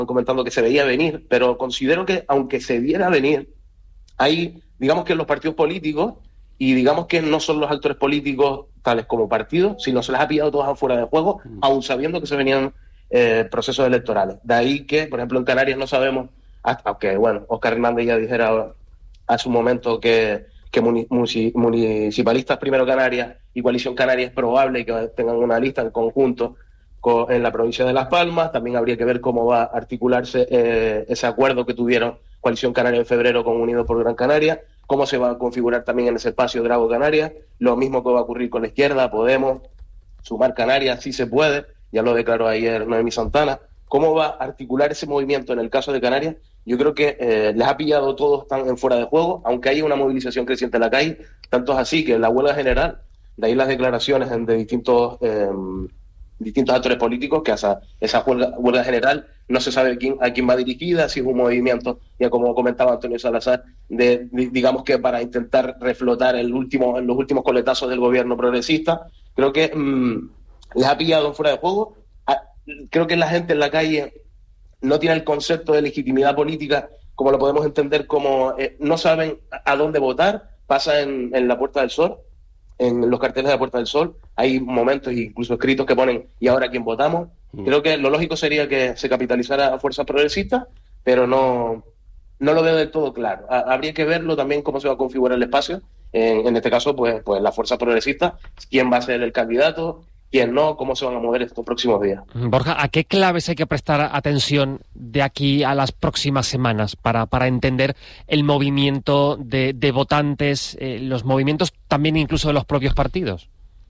comentando que se veía venir, pero considero que aunque se viera venir, hay, digamos que los partidos políticos, y digamos que no son los actores políticos tales como partidos, sino se les ha pillado todos afuera de juego, aun sabiendo que se venían procesos electorales. De ahí que, por ejemplo, en Canarias no sabemos, aunque, bueno, Óscar Hernández ya dijera hace un momento que municipalistas Primero Canarias y Coalición Canaria es probable que tengan una lista en conjunto en la provincia de Las Palmas. También habría que ver cómo va a articularse ese acuerdo que tuvieron Coalición Canaria en febrero con Unidos por Gran Canaria, cómo se va a configurar también en ese espacio Drago Canarias, lo mismo que va a ocurrir con la izquierda, Podemos, Sumar Canarias, sí se puede, ya lo declaró ayer Noemí Santana. ¿Cómo va a articular ese movimiento en el caso de Canarias? Yo creo que les ha pillado todos tan en fuera de juego, aunque haya una movilización creciente en la calle, tanto es así que la huelga general, de ahí las declaraciones de distintos actores políticos, que esa huelga general no se sabe a quién va dirigida, si es un movimiento, ya como comentaba Antonio Salazar, digamos que para intentar reflotar los últimos coletazos del gobierno progresista. Creo que les ha pillado fuera de juego. Creo que la gente en la calle no tiene el concepto de legitimidad política como lo podemos entender, como no saben a dónde votar. Pasa en la Puerta del Sol, en los carteles de la Puerta del Sol, hay momentos incluso escritos que ponen ¿y ahora quién votamos? Creo que lo lógico sería que se capitalizara a fuerzas progresistas, pero no lo veo del todo claro. Habría que verlo también cómo se va a configurar el espacio. En este caso, pues las fuerzas progresistas, quién va a ser el candidato, quién no, cómo se van a mover estos próximos días. Borja, ¿a qué claves hay que prestar atención de aquí a las próximas semanas para entender el movimiento de votantes, los movimientos también incluso de los propios partidos?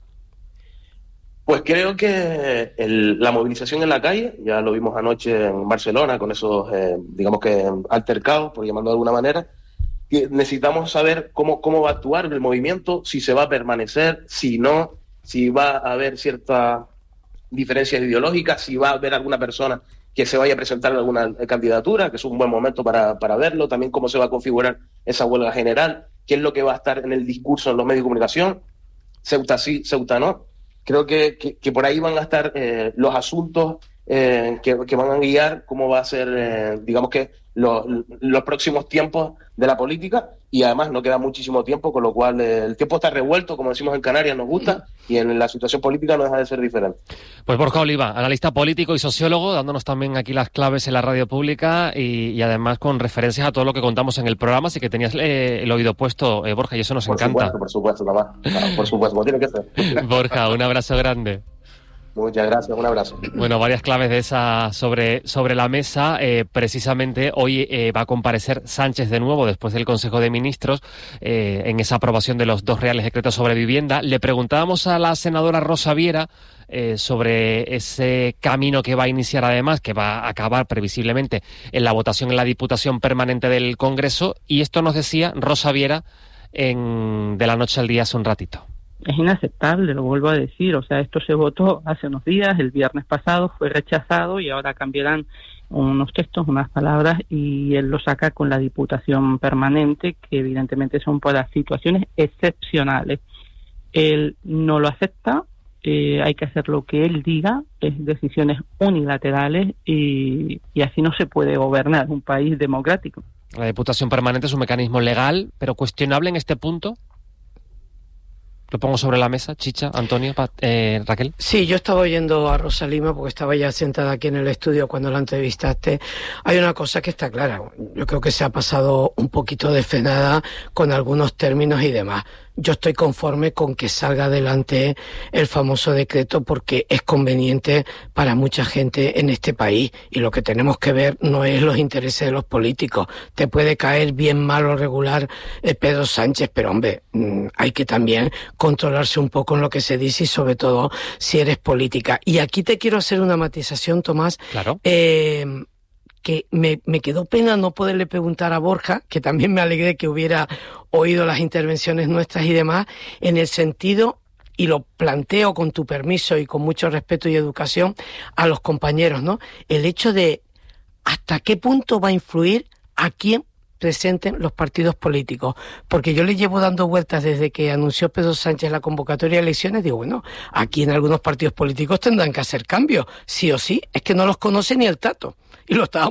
Pues creo que la movilización en la calle, ya lo vimos anoche en Barcelona con esos, digamos que altercados, por llamarlo de alguna manera, necesitamos saber cómo va a actuar el movimiento, si se va a permanecer, si no, si va a haber ciertas diferencias ideológicas, si va a haber alguna persona que se vaya a presentar en alguna candidatura, que es un buen momento para verlo, también cómo se va a configurar esa huelga general, qué es lo que va a estar en el discurso en los medios de comunicación, Ceuta sí, Ceuta no. Creo que por ahí van a estar los asuntos que van a guiar cómo va a ser, digamos que, los próximos tiempos de la política, y además no queda muchísimo tiempo, con lo cual el tiempo está revuelto, como decimos en Canarias, nos gusta, y en la situación política no deja de ser diferente. Pues Borja Oliva, analista político y sociólogo, dándonos también aquí las claves en la radio pública y además con referencias a todo lo que contamos en el programa, así que tenías el oído puesto, Borja, y eso nos encanta. Por supuesto, nada más. Por supuesto, como tiene que ser. Borja, un abrazo grande. Muchas gracias, un abrazo. Bueno, varias claves de esas sobre la mesa. Precisamente hoy va a comparecer Sánchez de nuevo después del Consejo de Ministros en esa aprobación de los 2 reales decretos sobre vivienda. Le preguntábamos a la senadora Rosa Viera sobre ese camino que va a iniciar, además, que va a acabar previsiblemente en la votación en la Diputación Permanente del Congreso, y esto nos decía Rosa Viera de la noche al día hace un ratito. Es inaceptable, lo vuelvo a decir, o sea, esto se votó hace unos días, el viernes pasado fue rechazado y ahora cambiarán unos textos, unas palabras, y él lo saca con la Diputación Permanente, que evidentemente son para situaciones excepcionales. Él no lo acepta, hay que hacer lo que él diga, es decisiones unilaterales y así no se puede gobernar un país democrático. La Diputación Permanente es un mecanismo legal, pero cuestionable en este punto. Lo pongo sobre la mesa, Chicha, Antonio, Raquel. Sí, yo estaba oyendo a Rosa Lima porque estaba ya sentada aquí en el estudio cuando la entrevistaste. Hay una cosa que está clara. Yo creo que se ha pasado un poquito de frenada con algunos términos y demás. Yo estoy conforme con que salga adelante el famoso decreto porque es conveniente para mucha gente en este país, y lo que tenemos que ver no es los intereses de los políticos. Te puede caer bien, mal o regular Pedro Sánchez, pero hombre, hay que también controlarse un poco en lo que se dice y sobre todo si eres política. Y aquí te quiero hacer una matización, Tomás. Claro. Que me quedó pena no poderle preguntar a Borja, que también me alegré que hubiera oído las intervenciones nuestras y demás, en el sentido, y lo planteo con tu permiso y con mucho respeto y educación a los compañeros, ¿no? El hecho de hasta qué punto va a influir a quién presenten los partidos políticos, porque yo le llevo dando vueltas desde que anunció Pedro Sánchez la convocatoria de elecciones. Digo, bueno, aquí en algunos partidos políticos tendrán que hacer cambios, sí o sí, es que no los conoce ni el tato. y lo estábamos